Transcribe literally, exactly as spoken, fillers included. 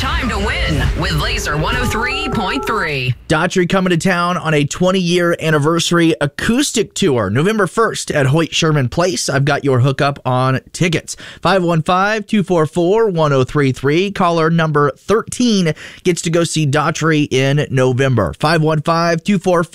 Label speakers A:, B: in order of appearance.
A: time to win with Laser one oh three point three.
B: Daughtry coming to town on a twenty-year anniversary acoustic tour, November first at Hoyt Sherman Place. I've got your hookup on tickets. five one five, two four four, one oh three three. Caller number thirteen gets to go see Daughtry in November. five one five, two four four